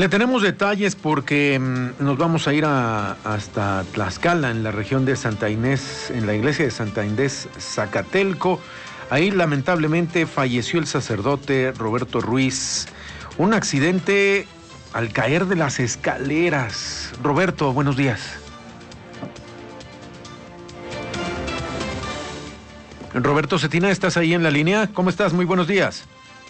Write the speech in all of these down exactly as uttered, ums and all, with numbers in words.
Le tenemos detalles porque mmm, nos vamos a ir a, hasta Tlaxcala, en la región de Santa Inés, en la iglesia de Santa Inés, Zacatelco. Ahí lamentablemente falleció el sacerdote Roberto Ruiz. Un accidente al caer de las escaleras. Roberto, buenos días. Roberto Cetina, ¿estás ahí en la línea? ¿Cómo estás? Muy buenos días.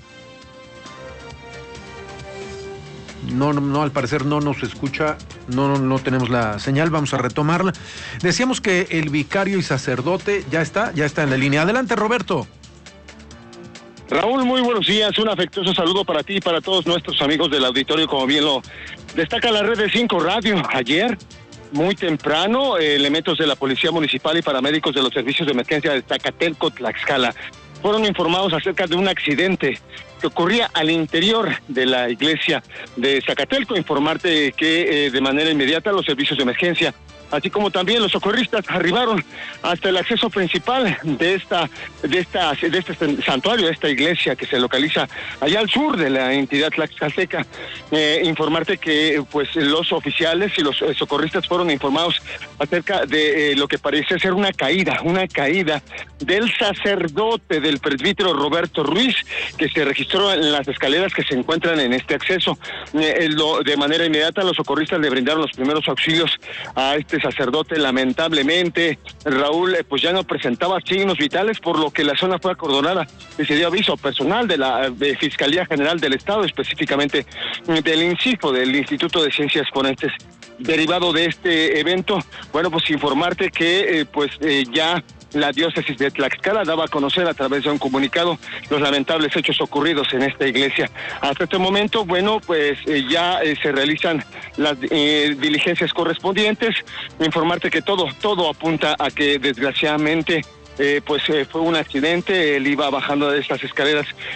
No, no, no, al parecer no nos escucha, no, no, no tenemos la señal, vamos a retomarla. Decíamos que el vicario y sacerdote ya está, ya está en la línea. Adelante, Roberto. Raúl, muy buenos días, un afectuoso saludo para ti y para todos nuestros amigos del auditorio, como bien lo destaca la red de Cinco Radio. Ayer, muy temprano, eh, elementos de la Policía Municipal y paramédicos de los servicios de emergencia de Zacatelco, Tlaxcala, fueron informados acerca de un accidente que ocurría al interior de la iglesia de Zacatelco. Informarte que eh, de manera inmediata los servicios de emergencia, así como también los socorristas, arribaron hasta el acceso principal de esta, de esta, de este santuario, de esta iglesia que se localiza allá al sur de la entidad tlaxcalteca. Eh, informarte que pues los oficiales y los eh, socorristas fueron informados acerca de eh, lo que parece ser una caída, una caída del sacerdote del presbítero Roberto Ruiz, que se registró en las escaleras que se encuentran en este acceso. Eh, lo, de manera inmediata los socorristas le brindaron los primeros auxilios a este sacerdote. Lamentablemente, Raúl, eh, pues ya no presentaba signos vitales, por lo que la zona fue acordonada y se dio aviso personal de la de Fiscalía General del Estado, específicamente del INCIFO, del Instituto de Ciencias Forenses. Derivado de este evento, bueno, pues informarte que eh, pues eh, ya la diócesis de Tlaxcala daba a conocer a través de un comunicado los lamentables hechos ocurridos en esta iglesia. Hasta este momento, bueno, pues eh, ya eh, se realizan las eh, diligencias correspondientes. Informarte que todo, todo apunta a que desgraciadamente eh, pues eh, fue un accidente. Él iba bajando de estas escaleras